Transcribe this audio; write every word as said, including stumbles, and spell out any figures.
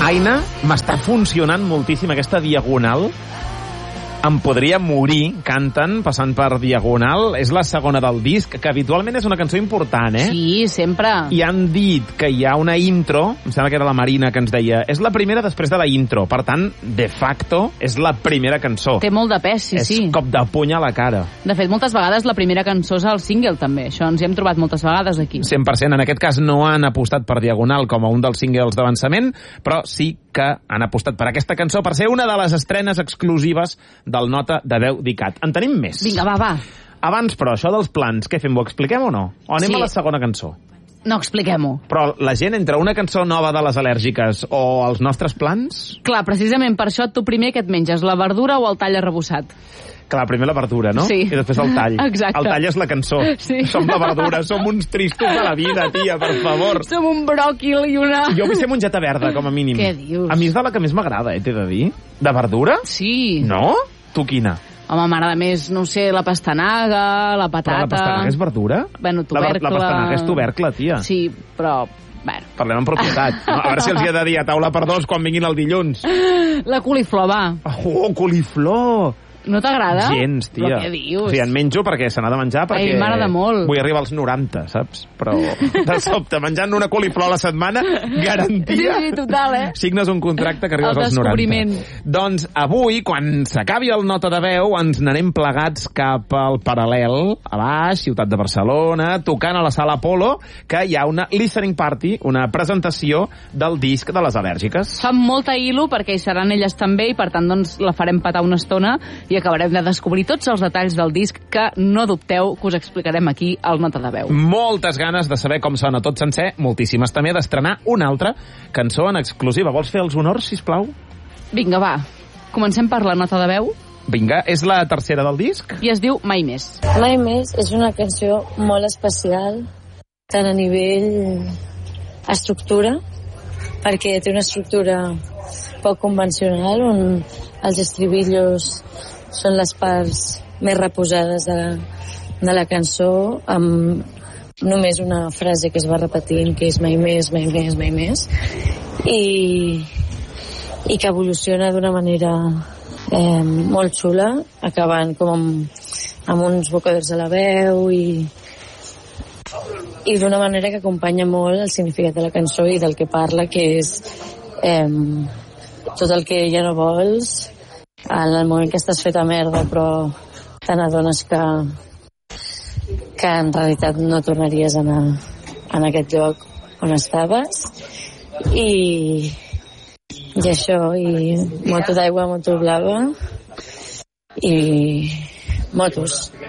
Aina, m'està funcionant moltíssim aquesta diagonal. Em podria morir, canten, passant per diagonal. És la segona del disc, que habitualment és una cançó important, eh? Sí, sempre. I han dit que hi ha una intro, em sembla que era la Marina que ens deia, és la primera després de la intro, per tant, de facto, és la primera cançó. Té molt de pes, sí, és sí. És cop de puny a la cara. De fet, moltes vegades la primera cançó és el single, també. Això ens hi hem trobat moltes vegades aquí. cent per cent. En aquest cas no han apostat per Diagonal com a un dels singles d'avançament, però sí que han apostat per aquesta cançó per ser una de les estrenes exclusives del Nota de Veu d'ICAT. En tenim més. Vinga, va, va. Abans, però, això dels plans, què fem? Ho expliquem o no? O anem Sí. a la segona cançó? No, expliquem-ho. Però la gent, entre una cançó nova de les al·lèrgiques o els nostres plans... Clar, precisament per això tu primer què et menges, la verdura o el tall arrebossat? Clar, primer la verdura, no? Sí. I després el tall. Exacte. El tall és la cançó. Sí. Som la verdura, som uns tristos de la vida, tia, per favor. Som un bròquil i una... Jo vull ser mongeta verda, com a mínim. Què dius? A mi és de la que més m'agrada, eh, t'he de dir. De verdura? Sí. No? Tu quina? Home, m'agrada més, no ho sé, la pastanaga, la patata... Però la pastanaga és verdura? Bueno, tubercle... La, la pastanaga és tubercle, tia. Sí, però... Bueno. Parlem en propietat. No, a veure si els hi he de dir a taula per dos quan vinguin el dilluns. La coliflor, va. Oh, coliflor! No t'agrada? Gens, tia. Però què dius? O sigui, en menjo perquè se n'ha de menjar, perquè... Ai, m'agrada molt. Vull arribar als noranta, saps? Però de sobte, menjant una coliflor a la setmana, garantia... Sí, sí, total, eh? Signes un contracte que arribes El als noranta. descobriment. Doncs avui, quan s'acabi el Nota de Veu, ens n'anem plegats cap al Paral·lel, a baix, ciutat de Barcelona, tocant a la sala Apolo, que hi ha una listening party, una presentació del disc de les al·lèrgiques. Fa molta il·lu perquè hi seran elles també i per tant doncs la farem petar una estona i acabarem de descobrir tots els detalls del disc que no dubteu que us explicarem aquí al Nota de Veu. Moltes ganes de saber com sona tot sencer, moltíssimes també d'estrenar una altra cançó en exclusiva. Vols fer els honors, sisplau? Vinga, va. Comencem per la Nota de Veu. Vinga, és la tercera del disc? I es diu Mai més. Mai més és una cançó molt especial, tant a nivell estructura, perquè té una estructura poc convencional, on els estribillos són les parts més reposades de la, de la cançó, amb només una frase que es va repetint, que és mai més, mai més, mai més, i, i que evoluciona d'una manera eh, molt xula, acabant com amb, amb uns vocoders a la veu i, i d'una manera que acompanya molt el significat de la cançó i del que parla, que és eh, tot el que ja no vols en el moment que estàs fet a merda, però te n'adones que que en realitat no tornaries a anar en aquest lloc on estaves, i i això, i moto d'aigua, moto blava i motos.